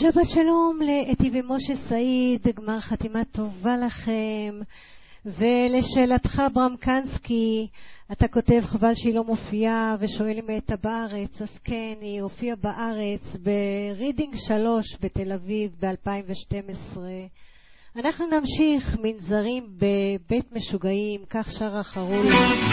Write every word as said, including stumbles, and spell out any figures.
שבת שלום לאתי ומשה סעיד, גמר חתימה טובה לכם. ולשאלתך ברמקנסקי, אתה כותב חבל שהיא לא מופיעה ושואל אם הייתה בארץ. אז כן, היא הופיעה בארץ ברידינג שלוש בתל אביב ב-אלפיים ושתים עשרה. אנחנו נמשיך מנזרים בבית משוגעים, כך שרה חרולה.